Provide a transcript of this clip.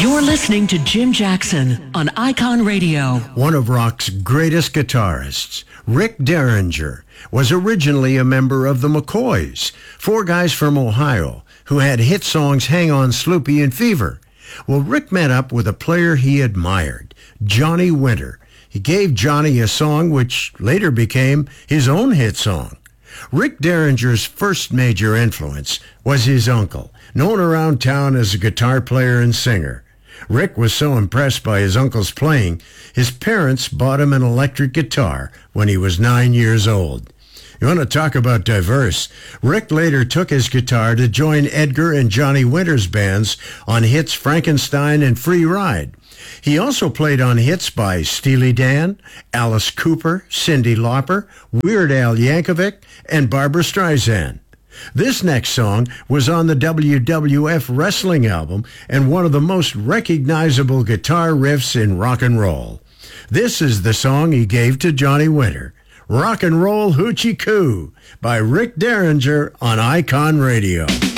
You're listening to Jim Jackson on Icon Radio. One of rock's greatest guitarists, Rick Derringer, was originally a member of the McCoys, four guys from Ohio who had hit songs Hang On Sloopy and Fever. Well, Rick met up with a player he admired, Johnny Winter. He gave Johnny a song which later became his own hit song. Rick Derringer's first major influence was his uncle, known around town as a guitar player and singer. Rick was so impressed by his uncle's playing, his parents bought him an electric guitar when he was 9 years old. You want to talk about diverse? Rick later took his guitar to join Edgar and Johnny Winter's bands on hits Frankenstein and Free Ride. He also played on hits by Steely Dan, Alice Cooper, Cyndi Lauper, Weird Al Yankovic, and Barbra Streisand. This next song was on the WWF wrestling album and one of the most recognizable guitar riffs in rock and roll. This is the song he gave to Johnny Winter, Rock and Roll Hoochie Coo by Rick Derringer on Icon Radio.